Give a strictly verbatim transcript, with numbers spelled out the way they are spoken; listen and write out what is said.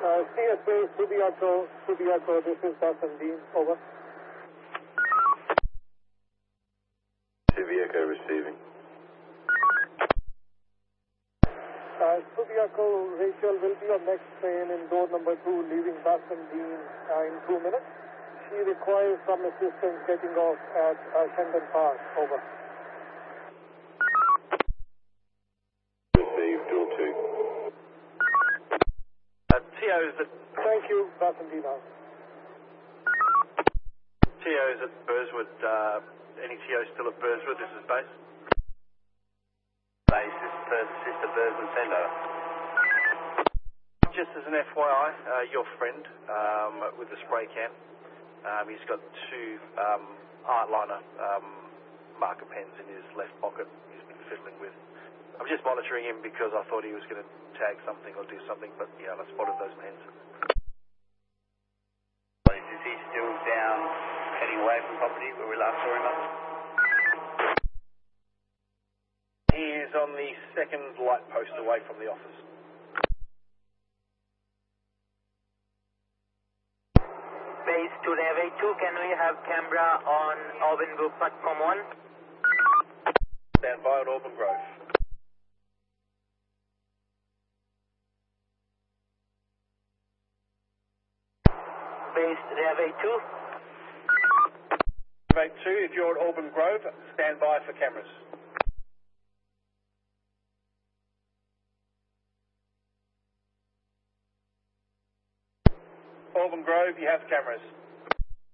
Uh, C S A, Subiaco, Subiaco, this is Dawson Dean, over. Subiaco receiving. Uh, Subiaco, Rachel will be on next train in door number two, leaving Dawson Dean uh, in two minutes. She requires some assistance getting off at uh, Shenton Park, over. Received, door two. Uh, T O's at... Thank you, Dawson Dean out. T O's at Burswood. Uh, any T O's still at Burswood? This is base. Base, this is Perth, Sister Burswood Centre. Just as an F Y I, uh, your friend um, with the spray can, um, he's got two um, Artliner um, marker pens in his left pocket he's been fiddling with. I'm just monitoring him because I thought he was going to tag something or do something, but yeah, I spotted those pens. Is he still down, heading away from property where we last saw him up? He is on the second light post away from the office. Base to Navy two, can we have camera on Auburn Grove platform one? Stand by at Auburn Grove. Base Navy two. Navy two, if you're at Auburn Grove, stand by for cameras. Auburn Grove, you have cameras.